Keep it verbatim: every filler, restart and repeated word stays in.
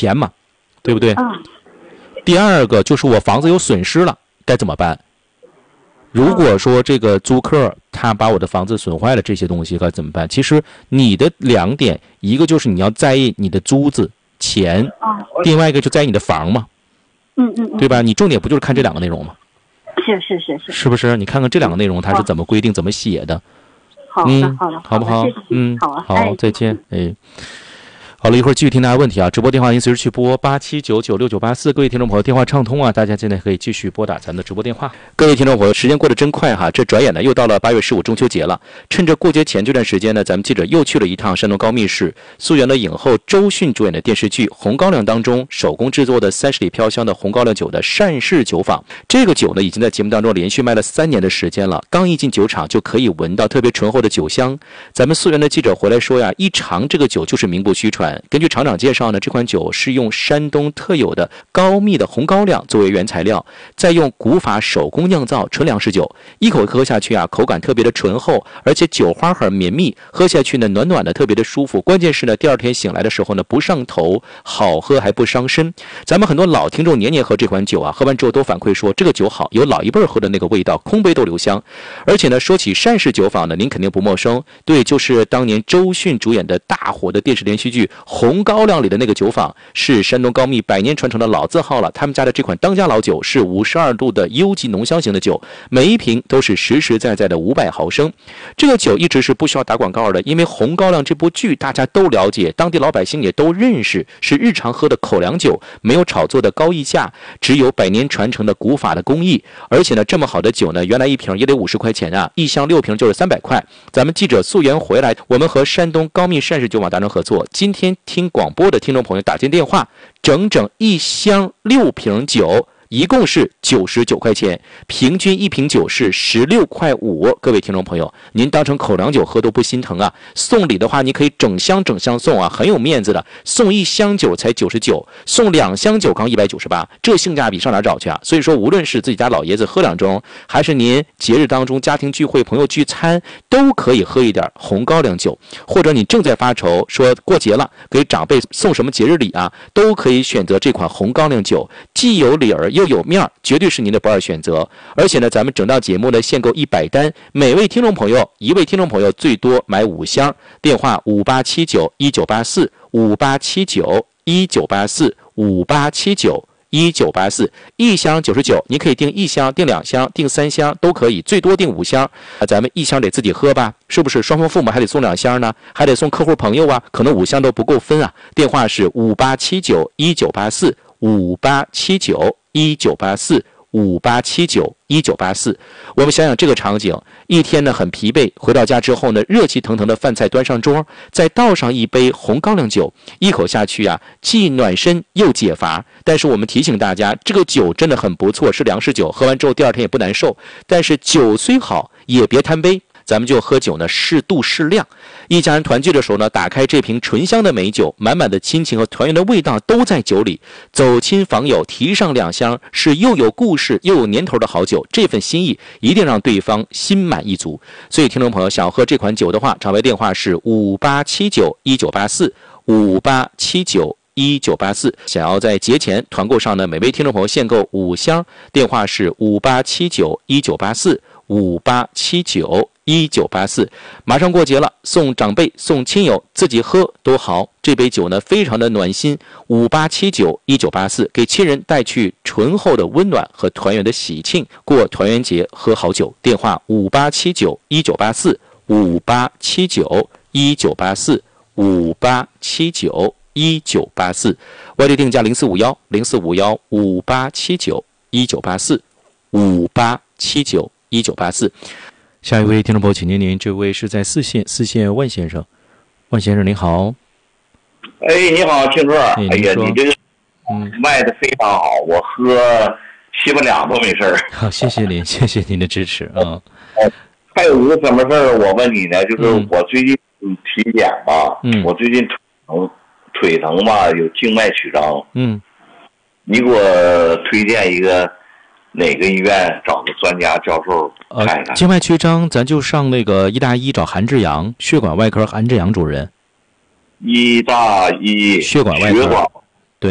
钱嘛，对不对？ 嗯。 第二个就是我房子有损失了，该怎么办？如果说这个租客他把我的房子损坏了，这些东西该怎么办？其实你的两点，一个就是你要在意你的租子钱，另外一个就在意你的房嘛， 嗯嗯嗯， 对吧？你重点不就是看这两个内容吗？ 是是是是， 是不是？你看看这两个内容它是怎么规定、怎么写的？ 好的好的， 好不好？嗯， 好啊， 好，再见，哎。好了，一会儿继续听大家问题啊！直播电话您随时去拨八七九九六九八四，各位听众朋友，电话畅通啊，大家现在可以继续拨打咱们的直播电话。各位听众朋友，时间过得真快哈，这转眼呢又到了八月十五中秋节了。趁着过节前这段时间呢，咱们记者又去了一趟山东高密市，溯源了影后周迅主演的电视剧《红高粱》当中手工制作的三十里飘香的红高粱酒的单氏酒坊。这个酒呢，已经在节目当中连续卖了三年的时间了，刚一进酒厂就可以闻到特别醇厚的酒香。咱们溯源的记者回来说呀，一尝这个酒就是名不虚传。根据厂长介绍呢，这款酒是用山东特有的高密的红高粱作为原材料，再用古法手工酿造纯粮食酒，一口喝下去啊，口感特别的醇厚，而且酒花很绵密，喝下去呢暖暖的，特别的舒服。关键是呢，第二天醒来的时候呢，不上头，好喝还不伤身。咱们很多老听众年年喝这款酒啊，喝完之后都反馈说这个酒好，有老一辈喝的那个味道，空杯都留香。而且呢，说起单氏酒坊呢，您肯定不陌生，对，就是当年周迅主演的大火的电视连续剧《红高粱》里的那个酒坊，是山东高密百年传承的老字号了。他们家的这款当家老酒是五十二度的优级浓香型的酒，每一瓶都是实实在在的五百毫升。这个酒一直是不需要打广告的，因为《红高粱》这部剧大家都了解，当地老百姓也都认识，是日常喝的口粮酒，没有炒作的高溢价，只有百年传承的古法的工艺。而且呢，这么好的酒呢，原来一瓶也得五十块钱啊，一箱六瓶就是三百块。咱们记者溯源回来，我们和山东高密单氏酒坊达成合作，今天听广播的听众朋友打进电话，整整一箱六瓶酒，一共是九十九块钱，平均一瓶酒是十六块五。各位听众朋友，您当成口粮酒喝都不心疼啊！送礼的话，你可以整箱整箱送啊，很有面子的。送一箱酒才九十九，送两箱酒刚一百九十八，这性价比上哪找去啊？所以说，无论是自己家老爷子喝两盅，还是您节日当中家庭聚会、朋友聚餐，都可以喝一点红高粱酒。或者你正在发愁，说过节了，给长辈送什么节日礼啊，都可以选择这款红高粱酒，既有理儿又有面儿，绝对是您的不二选择。而且呢，咱们整档节目呢限购一百单，每位听众朋友一位听众朋友最多买五箱。电话五八七九一九八四五八七九一九八四五八七九一九八四，一箱九十九，你可以订一箱、订两箱、订三箱都可以，最多订五箱。啊，咱们一箱得自己喝吧，是不是？双方父母还得送两箱呢，还得送客户朋友啊，可能五箱都不够分啊。电话是五八七九一九八四五八七九一九八四五八七九一九八四。我们想想这个场景，一天呢很疲惫，回到家之后呢，热气腾腾的饭菜端上桌，再倒上一杯红高粱酒，一口下去啊，既暖身又解乏。但是我们提醒大家，这个酒真的很不错，是粮食酒，喝完之后第二天也不难受。但是酒虽好，也别贪杯。咱们就喝酒呢，适度适量。一家人团聚的时候呢，打开这瓶醇香的美酒，满满的亲情和团圆的味道都在酒里。走亲访友，提上两箱，是又有故事又有年头的好酒。这份心意一定让对方心满意足。所以，听众朋友想喝这款酒的话，场外电话是五八七九一九八四五八七九一九八四。想要在节前团购上呢，每位听众朋友限购五箱，电话是五八七九一九八四五八七九一九八四。马上过节了，送长辈送亲友，自己喝都好。这杯酒呢非常的暖心，五八七九一九八四，给亲人带去醇厚的温暖和团圆的喜庆，过团圆节喝好酒。电话五八七九一九八四五八七九一九八四五八七九一九八四，外地定价零四五幺零四五幺五八七九一九八四五八七九一九八四。下一位听众朋友，请您，您这位是在四线，四线万先生，万先生您好。 哎，你好，庆哥。 哎， 哎呀，你这个嗯卖的非常好，我喝七八两都没事儿。 好，谢谢您，谢谢您的支持啊。 嗯、还有一个什么事儿，我问你呢，就是我最近体检吧， 嗯， 我最近腿疼，腿疼吧，有静脉曲张， 嗯， 你给我推荐一个哪个医院找个专家教授看看？ 呃，静脉曲张，咱就上那个医大一找韩志阳，血管外科韩志阳主任。 医大一血管外科，